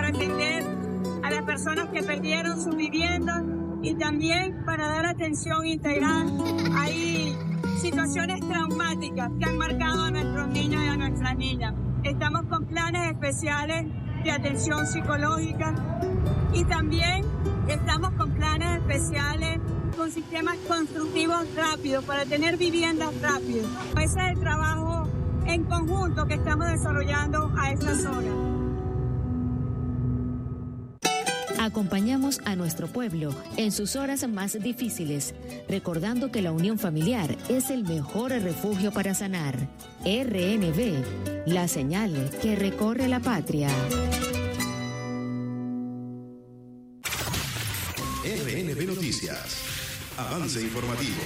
para atender a las personas que perdieron sus viviendas y también para dar atención integral. Hay situaciones traumáticas que han marcado a nuestros niños y a nuestras niñas. Estamos con planes especiales de atención psicológica y también estamos con planes especiales con sistemas constructivos rápidos para tener viviendas rápidas. Ese es el trabajo en conjunto que estamos desarrollando a esta zona. Acompañamos a nuestro pueblo en sus horas más difíciles, recordando que la unión familiar es el mejor refugio para sanar. RNB, la señal que recorre la patria. RNB Noticias. Avance informativo.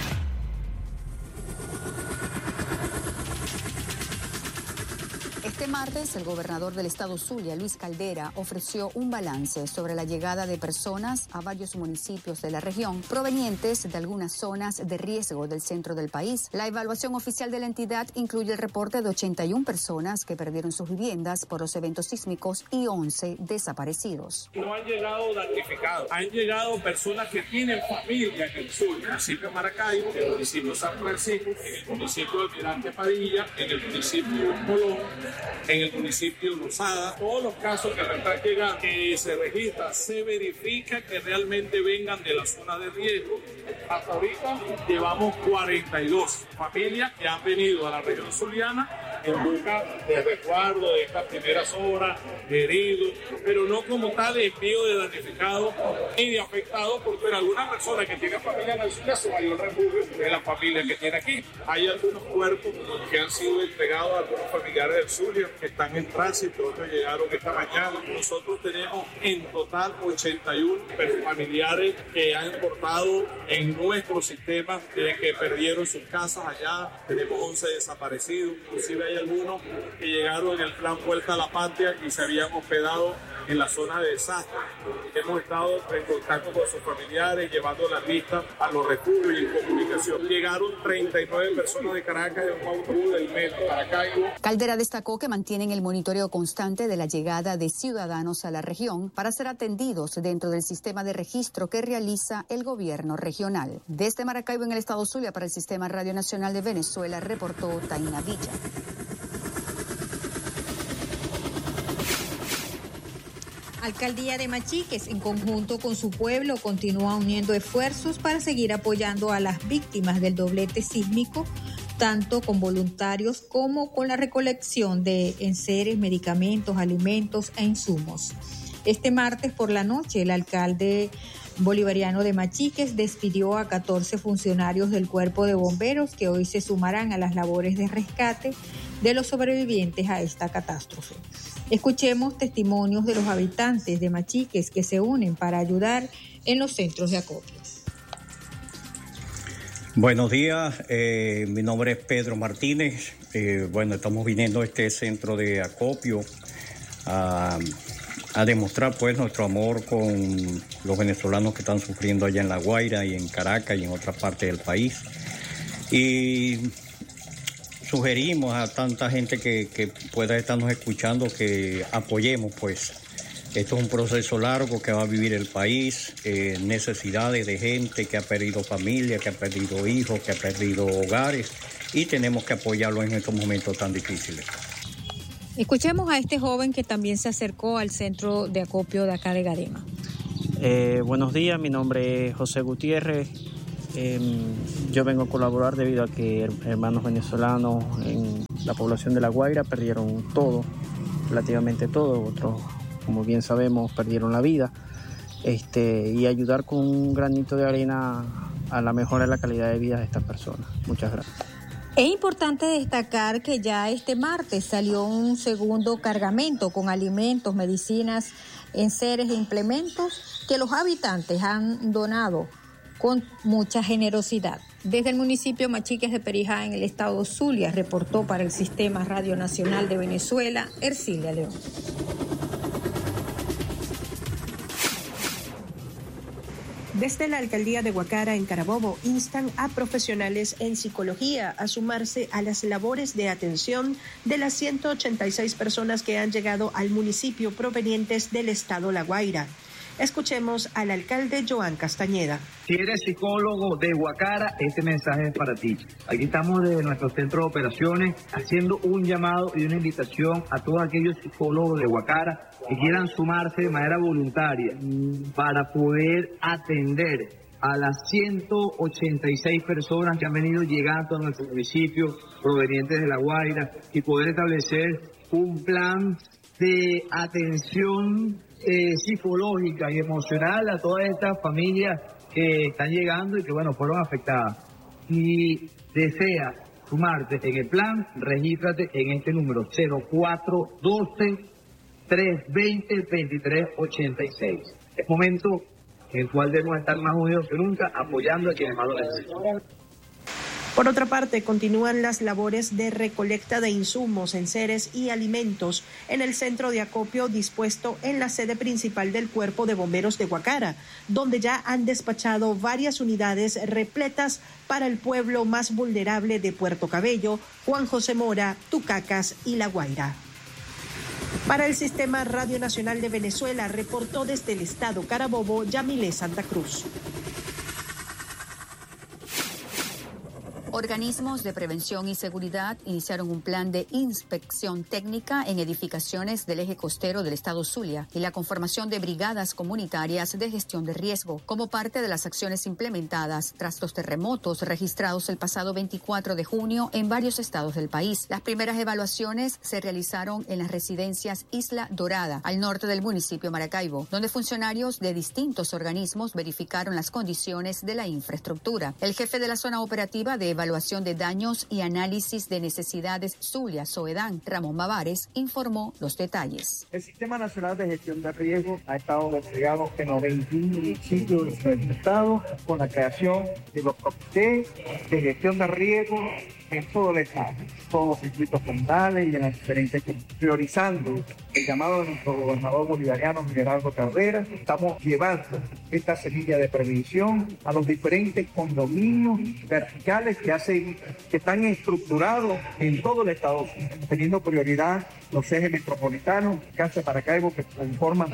Este martes, el gobernador del estado Zulia, Luis Caldera, ofreció un balance sobre la llegada de personas a varios municipios de la región provenientes de algunas zonas de riesgo del centro del país. La evaluación oficial de la entidad incluye el reporte de 81 personas que perdieron sus viviendas por los eventos sísmicos y 11 desaparecidos. No han llegado damnificados, han llegado personas que tienen familia en el sur, en el municipio de Maracaibo, en el municipio de San Francisco, en el municipio de Almirante Padilla, en el municipio de Colón, en el municipio de Rosada. Todos los casos que están llegando, que se registran, se verifica que realmente vengan de la zona de riesgo. Hasta ahorita llevamos 42 familias que han venido a la región zuliana en busca de resguardo de estas primeras horas, de heridos, pero no como tal envío de damnificados ni de afectados, porque algunas personas que tienen familia en el Zulia, su mayor refugio es la familia que tiene aquí. Hay algunos cuerpos que han sido entregados a algunos familiares del Zulia que están en tránsito, otros llegaron esta mañana. Nosotros tenemos en total 81 familiares que han portado en nuestro sistema que perdieron sus casas allá. Tenemos 11 desaparecidos, inclusive hay algunos que llegaron en el plan Vuelta a la Patria y se habían hospedado en la zona de desastre. Hemos estado en contacto con sus familiares, llevando la lista a los refugios y en comunicación. Llegaron 39 personas de Caracas en un autobús del metro Maracaibo. Caldera destacó que mantienen el monitoreo constante de la llegada de ciudadanos a la región para ser atendidos dentro del sistema de registro que realiza el gobierno regional. Desde Maracaibo, en el estado Zulia, para el Sistema Radio Nacional de Venezuela, reportó Taina Villa. Alcaldía de Machiques, en conjunto con su pueblo, continúa uniendo esfuerzos para seguir apoyando a las víctimas del doblete sísmico, tanto con voluntarios como con la recolección de enseres, medicamentos, alimentos e insumos. Este martes por la noche, el alcalde bolivariano de Machiques despidió a 14 funcionarios del Cuerpo de Bomberos que hoy se sumarán a las labores de rescate de los sobrevivientes a esta catástrofe. Escuchemos testimonios de los habitantes de Machiques que se unen para ayudar en los centros de acopio. Buenos días, mi nombre es Pedro Martínez. Estamos viniendo a este centro de acopio a demostrar pues nuestro amor con los venezolanos que están sufriendo allá en La Guaira y en Caracas y en otras partes del país. Y sugerimos a tanta gente que pueda estarnos escuchando que apoyemos, pues. Esto es un proceso largo que va a vivir el país, necesidades de gente que ha perdido familia, que ha perdido hijos, que ha perdido hogares, y tenemos que apoyarlo en estos momentos tan difíciles. Escuchemos a este joven que también se acercó al centro de acopio de acá de Gadema. Buenos días, mi nombre es José Gutiérrez. Yo vengo a colaborar debido a que hermanos venezolanos en la población de La Guaira perdieron todo, relativamente todo. Otros, como bien sabemos, perdieron la vida. Y ayudar con un granito de arena a la mejora de la calidad de vida de estas personas. Muchas gracias. Es importante destacar que ya este martes salió un segundo cargamento con alimentos, medicinas, enseres e implementos que los habitantes han donado con mucha generosidad. Desde el municipio Machiques de Perijá, en el estado Zulia, reportó para el Sistema Radio Nacional de Venezuela, Ercilia León. Desde la alcaldía de Guacara, en Carabobo, instan a profesionales en psicología a sumarse a las labores de atención de las 186 personas que han llegado al municipio provenientes del estado La Guaira. Escuchemos al alcalde Joan Castañeda. Si eres psicólogo de Guacara, este mensaje es para ti. Aquí estamos desde nuestro centro de operaciones haciendo un llamado y una invitación a todos aquellos psicólogos de Guacara que quieran sumarse de manera voluntaria para poder atender a las 186 personas que han venido llegando a nuestro municipio provenientes de La Guaira y poder establecer un plan de atención psicológica y emocional a todas estas familias que están llegando y que, bueno, fueron afectadas. Si desea sumarte en el plan, regístrate en este número 0412-320-2386. Es momento en el cual debemos estar más unidos que nunca, apoyando a quienes más lo necesitan. Por otra parte, continúan las labores de recolecta de insumos, enseres y alimentos en el centro de acopio dispuesto en la sede principal del Cuerpo de Bomberos de Guacara, donde ya han despachado varias unidades repletas para el pueblo más vulnerable de Puerto Cabello, Juan José Mora, Tucacas y La Guaira. Para el Sistema Radio Nacional de Venezuela, reportó desde el estado Carabobo, Yamile Santa Cruz. Organismos de prevención y seguridad iniciaron un plan de inspección técnica en edificaciones del eje costero del estado Zulia y la conformación de brigadas comunitarias de gestión de riesgo como parte de las acciones implementadas tras los terremotos registrados el pasado 24 de junio en varios estados del país. Las primeras evaluaciones se realizaron en las residencias Isla Dorada, al norte del municipio Maracaibo, donde funcionarios de distintos organismos verificaron las condiciones de la infraestructura. El jefe de la zona operativa de evaluación de daños y análisis de necesidades Zulia, Soedán, Ramón Mavares, informó los detalles. El Sistema Nacional de Gestión de Riesgo ha estado desplegado en 91 municipios del estado con la creación de los comités de gestión de riesgo en todo el estado, todos los circuitos comunales y en las diferentes, priorizando el llamado de nuestro gobernador bolivariano Gerardo Cabrera. Estamos llevando esta semilla de prevención a los diferentes condominios verticales que están estructurados en todo el estado, teniendo prioridad los ejes metropolitanos, Casa Maracaibo, que conforman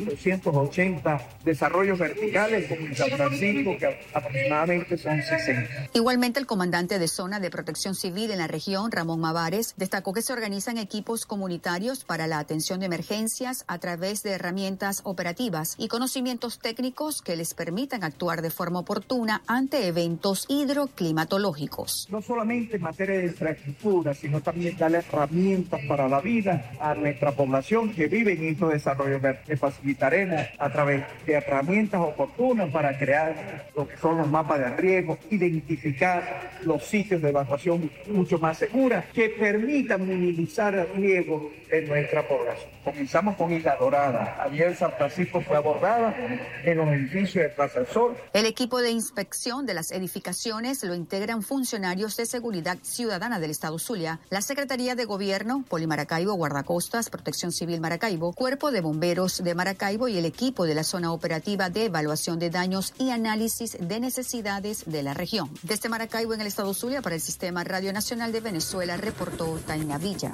2.280 desarrollos verticales, como en San Francisco, que aproximadamente son 60. Igualmente, el comandante de Zona de Protección Civil en la región, Ramón Mavares, destacó que se organizan equipos comunitarios para la atención de emergencias a través de herramientas operativas y conocimientos técnicos que les permitan actuar de forma oportuna ante eventos hidroclimatológicos. No solamente en materia de infraestructura, sino también darle herramientas para la vida a nuestra población que vive en estos desarrollos verdes. Le facilitaremos a través de herramientas oportunas para crear lo que son los mapas de riesgo, identificar los sitios de evacuación mucho más seguras que permitan minimizar el riesgo en nuestra población. Comenzamos con Isla Dorada. Ayer San Francisco fue abordada en los edificios de Plaza del Sol. El equipo de inspección de las edificaciones lo integran funcionarios de seguridad ciudadana del estado Zulia, la Secretaría de Gobierno, Polimaracaibo, Guardacostas, Protección Civil Maracaibo, Cuerpo de Bomberos de Maracaibo y el equipo de la zona operativa de evaluación de daños y análisis de necesidades de la región. Desde Maracaibo, en el estado Zulia, para el Sistema Radio Nacional de Venezuela, reportó Taina Villa.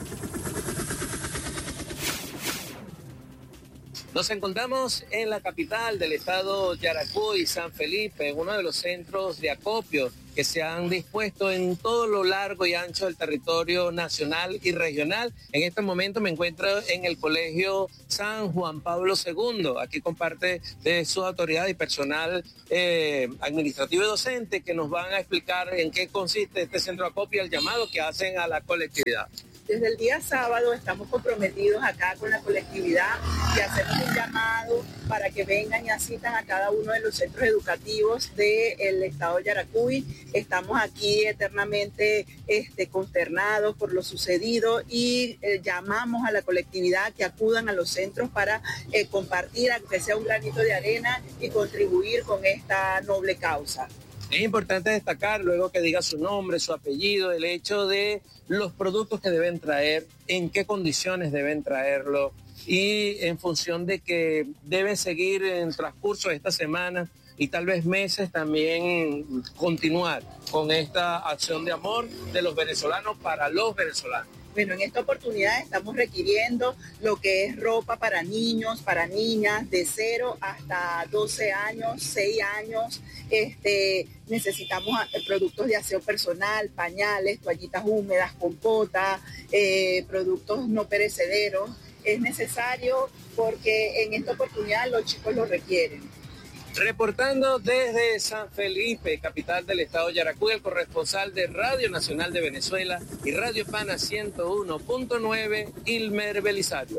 Nos encontramos en la capital del estado Yaracuy, San Felipe, en uno de los centros de acopio que se han dispuesto en todo lo largo y ancho del territorio nacional y regional. En este momento me encuentro en el Colegio San Juan Pablo II. Aquí con parte de su autoridad y personal administrativo y docente que nos van a explicar en qué consiste este centro de acopio y el llamado que hacen a la colectividad. Desde el día sábado estamos comprometidos acá con la colectividad y hacemos un llamado para que vengan y asistan a cada uno de los centros educativos del estado de Yaracuy. Estamos aquí eternamente consternados por lo sucedido y llamamos a la colectividad que acudan a los centros para compartir, aunque sea un granito de arena, y contribuir con esta noble causa. Es importante destacar, luego que diga su nombre, su apellido, el hecho de los productos que deben traer, en qué condiciones deben traerlo y en función de que debe seguir en transcurso de esta semana y tal vez meses también continuar con esta acción de amor de los venezolanos para los venezolanos. Bueno, en esta oportunidad estamos requiriendo lo que es ropa para niños, para niñas, de 0 hasta 12 años, 6 años. Necesitamos productos de aseo personal, pañales, toallitas húmedas, compota, productos no perecederos. Es necesario porque en esta oportunidad los chicos lo requieren. Reportando desde San Felipe, capital del estado de Yaracuy, el corresponsal de Radio Nacional de Venezuela y Radio Pana 101.9, Ilmer Belisario.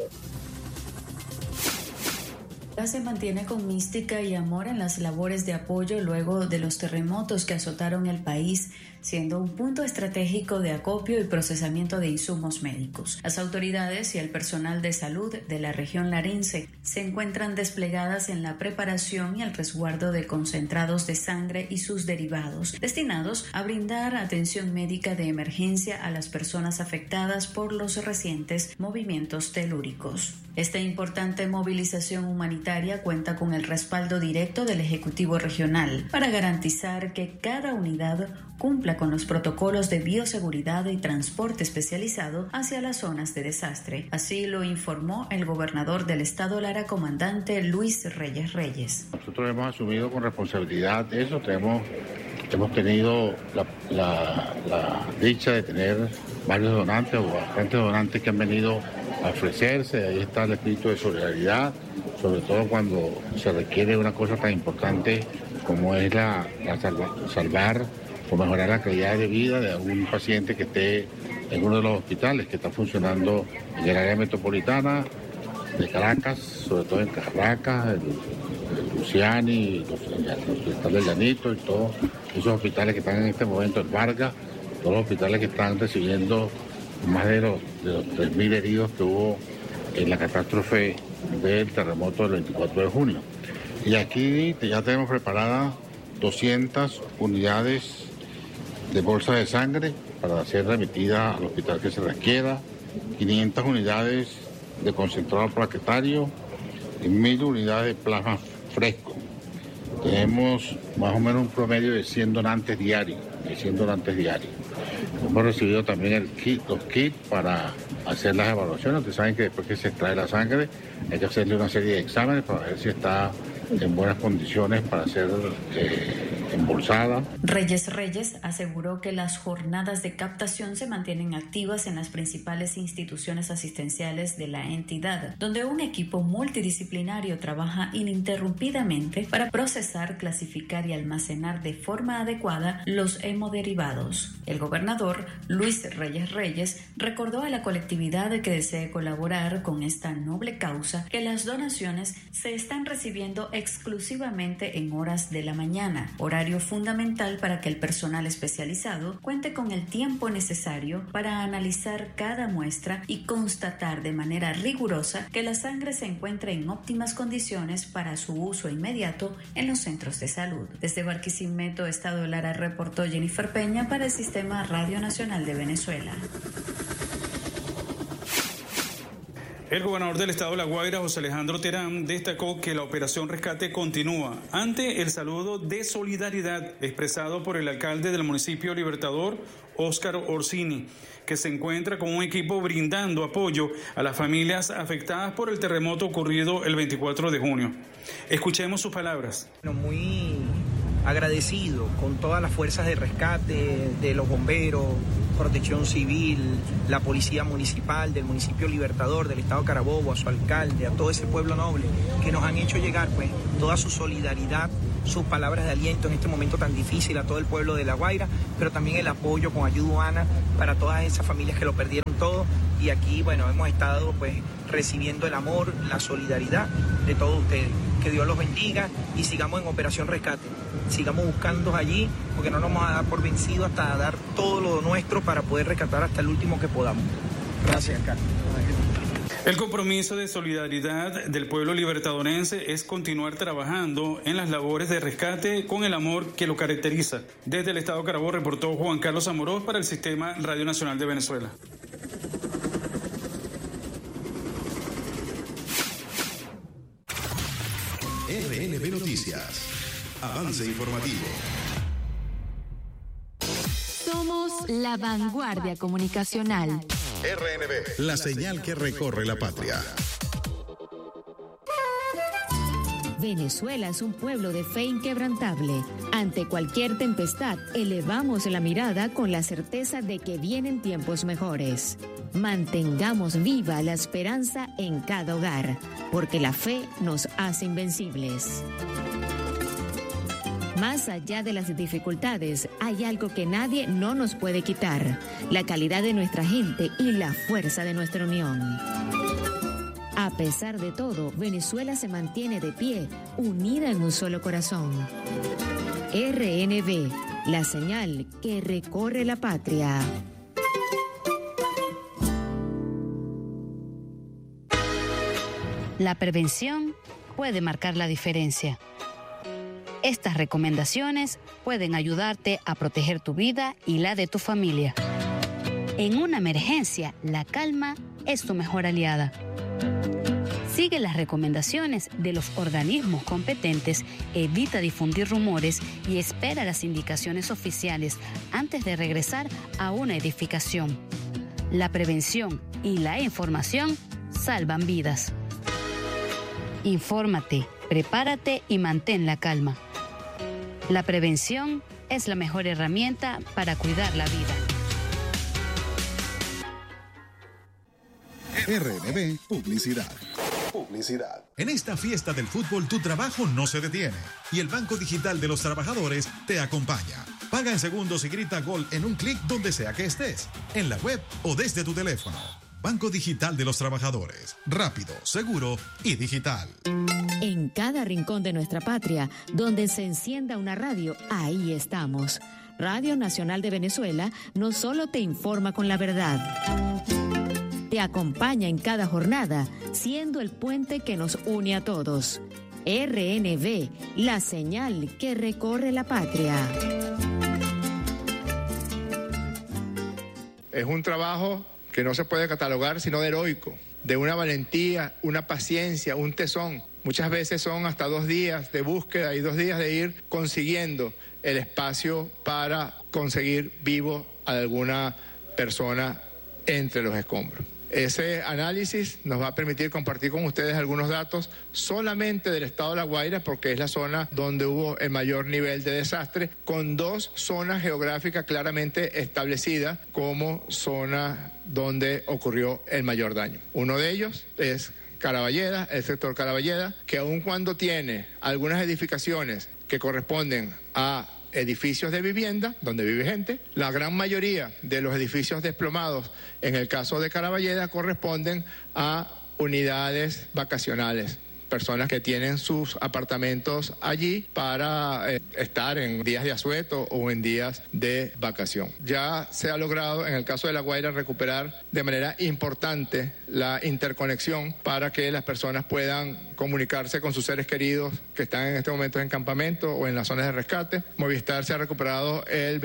Se mantiene con mística y amor en las labores de apoyo luego de los terremotos que azotaron el país, siendo un punto estratégico de acopio y procesamiento de insumos médicos. Las autoridades y el personal de salud de la región Larince se encuentran desplegadas en la preparación y el resguardo de concentrados de sangre y sus derivados, destinados a brindar atención médica de emergencia a las personas afectadas por los recientes movimientos telúricos. Esta importante movilización humanitaria cuenta con el respaldo directo del Ejecutivo Regional para garantizar que cada unidad cumpla con los protocolos de bioseguridad y transporte especializado hacia las zonas de desastre. Así lo informó el gobernador del estado Lara, comandante Luis Reyes Reyes. Nosotros hemos asumido con responsabilidad eso, hemos tenido la dicha de tener varios donantes o bastantes donantes que han venido a ofrecerse. Ahí está el espíritu de solidaridad, sobre todo cuando se requiere una cosa tan importante como es salvar o mejorar la calidad de vida de algún paciente que esté en uno de los hospitales que está funcionando en el área metropolitana de Caracas, sobre todo en Caracas, el Luciani, el Hospital del Llanito y todos esos hospitales que están en este momento, el Vargas, todos los hospitales que están recibiendo más de los 3.000 heridos que hubo en la catástrofe del terremoto del 24 de junio. Y aquí ya tenemos preparadas 200 unidades de bolsa de sangre para ser remitida al hospital que se requiera, 500 unidades de concentrado plaquetario y 1.000 unidades de plasma fresco. Tenemos más o menos un promedio de 100 donantes diarios. Hemos recibido también los kits para hacer las evaluaciones. Ustedes saben que después que se extrae la sangre hay que hacerle una serie de exámenes para ver si está en buenas condiciones para ser embolsada. Reyes aseguró que las jornadas de captación se mantienen activas en las principales instituciones asistenciales de la entidad, donde un equipo multidisciplinario trabaja ininterrumpidamente para procesar, clasificar y almacenar de forma adecuada los hemoderivados. El gobernador Luis Reyes recordó a la colectividad que desee colaborar con esta noble causa que las donaciones se están recibiendo exclusivamente en horas de la mañana, horario fundamental para que el personal especializado cuente con el tiempo necesario para analizar cada muestra y constatar de manera rigurosa que la sangre se encuentre en óptimas condiciones para su uso inmediato en los centros de salud. Desde Barquisimeto, estado Lara, reportó Jennifer Peña para el Sistema Radio Nacional de Venezuela. El gobernador del estado de La Guaira, José Alejandro Terán, destacó que la operación Rescate continúa ante el saludo de solidaridad expresado por el alcalde del municipio Libertador, Óscar Orsini, que se encuentra con un equipo brindando apoyo a las familias afectadas por el terremoto ocurrido el 24 de junio. Escuchemos sus palabras. Muy agradecido con todas las fuerzas de rescate, de los bomberos, Protección Civil, la Policía Municipal del municipio Libertador, del estado Carabobo, a su alcalde, a todo ese pueblo noble que nos han hecho llegar pues toda su solidaridad, sus palabras de aliento en este momento tan difícil a todo el pueblo de La Guaira, pero también el apoyo con ayuda humana para todas esas familias que lo perdieron todo. Y aquí, bueno, hemos estado pues recibiendo el amor, la solidaridad de todos ustedes. Que Dios los bendiga y sigamos en Operación Rescate. Sigamos buscando allí porque no nos vamos a dar por vencidos hasta dar todo lo nuestro para poder rescatar hasta el último que podamos. Gracias, Carlos. El compromiso de solidaridad del pueblo libertadorense es continuar trabajando en las labores de rescate con el amor que lo caracteriza. Desde el estado Carabobo reportó Juan Carlos Amorós para el Sistema Radio Nacional de Venezuela. RNB Noticias. Avance informativo. Somos la vanguardia comunicacional. RNB, la señal que recorre la patria. Venezuela es un pueblo de fe inquebrantable. Ante cualquier tempestad, elevamos la mirada con la certeza de que vienen tiempos mejores. Mantengamos viva la esperanza en cada hogar, porque la fe nos hace invencibles. Más allá de las dificultades, hay algo que nadie no nos puede quitar: la calidad de nuestra gente y la fuerza de nuestra unión. A pesar de todo, Venezuela se mantiene de pie, unida en un solo corazón. RNB, la señal que recorre la patria. La prevención puede marcar la diferencia. Estas recomendaciones pueden ayudarte a proteger tu vida y la de tu familia. En una emergencia, la calma es tu mejor aliada. Sigue las recomendaciones de los organismos competentes, evita difundir rumores y espera las indicaciones oficiales antes de regresar a una edificación. La prevención y la información salvan vidas. Infórmate, prepárate y mantén la calma. La prevención es la mejor herramienta para cuidar la vida. RNB Publicidad. En esta fiesta del fútbol tu trabajo no se detiene y el Banco Digital de los Trabajadores te acompaña. Paga en segundos y grita gol en un clic donde sea que estés, en la web o desde tu teléfono. Banco Digital de los Trabajadores. Rápido, seguro y digital. En cada rincón de nuestra patria, donde se encienda una radio, ahí estamos. Radio Nacional de Venezuela no solo te informa con la verdad, te acompaña en cada jornada, siendo el puente que nos une a todos. RNB, la señal que recorre la patria. Es un trabajo que no se puede catalogar sino de heroico, de una valentía, una paciencia, un tesón. Muchas veces son hasta 2 días de búsqueda y 2 días de ir consiguiendo el espacio para conseguir vivo a alguna persona entre los escombros. Ese análisis nos va a permitir compartir con ustedes algunos datos solamente del estado de La Guaira, porque es la zona donde hubo el mayor nivel de desastre, con 2 zonas geográficas claramente establecidas como zona donde ocurrió el mayor daño. Uno de ellos es Caraballeda, el sector Caraballeda, que aun cuando tiene algunas edificaciones que corresponden a edificios de vivienda, donde vive gente, la gran mayoría de los edificios desplomados, en el caso de Caraballeda, corresponden a unidades vacacionales. Personas que tienen sus apartamentos allí para estar en días de asueto o en días de vacación. Ya se ha logrado, en el caso de La Guaira, recuperar de manera importante la interconexión para que las personas puedan comunicarse con sus seres queridos que están en este momento en campamento o en las zonas de rescate. Movistar se ha recuperado el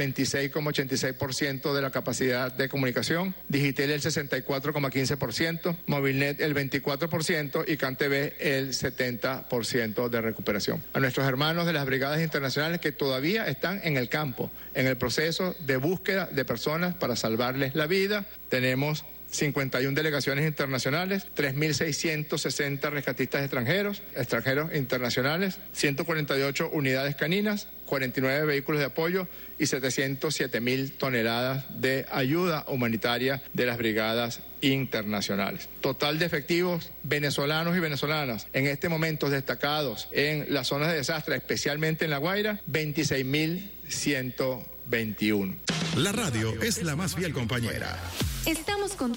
26,86% de la capacidad de comunicación, Digitel el 64,15%, Movilnet el 24% y CanTV el 70% de recuperación. A nuestros hermanos de las brigadas internacionales que todavía están en el campo, en el proceso de búsqueda de personas para salvarles la vida, tenemos 51 delegaciones internacionales, 3.660 rescatistas extranjeros internacionales, 148 unidades caninas, 49 vehículos de apoyo y 707.000 toneladas de ayuda humanitaria de las brigadas internacionales. Total de efectivos venezolanos y venezolanas en este momento destacados en las zonas de desastre, especialmente en La Guaira, 26.121. La radio es la más fiel compañera. Estamos contigo